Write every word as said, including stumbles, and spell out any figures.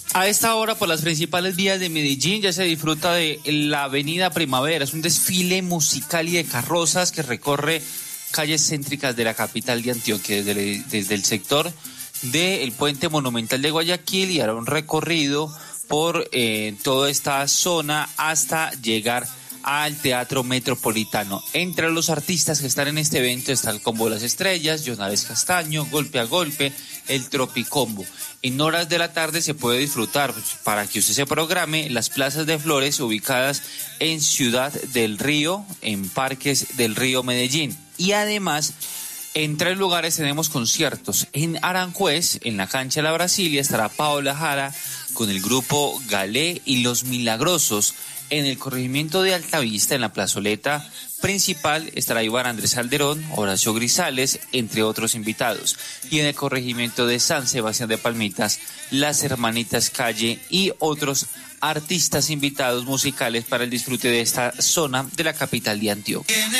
A esta hora, por las principales vías de Medellín, ya se disfruta de la Avenida Primavera. Es un desfile musical y de carrozas que recorre calles céntricas de la capital de Antioquia, desde, desde el sector del Puente Monumental de Guayaquil, y hará un recorrido por eh, toda esta zona hasta llegar al Teatro Metropolitano. Entre los artistas que están en este evento está el Combo de las Estrellas, Jonales Castaño, Golpe a Golpe, el Tropicombo. En horas de la tarde se puede disfrutar, pues, para que usted se programe, las plazas de flores ubicadas en Ciudad del Río, en Parques del Río Medellín. Y además, en tres lugares tenemos conciertos. En Aranjuez, en la cancha de la Brasilia, estará Paola Jara con el grupo Galé y Los Milagrosos. En el corregimiento de Altavista, en la plazoleta principal, estará Iván Andrés Alderón, Horacio Grisales, entre otros invitados. Y en el corregimiento de San Sebastián de Palmitas, Las Hermanitas Calle y otros artistas invitados musicales para el disfrute de esta zona de la capital de Antioquia.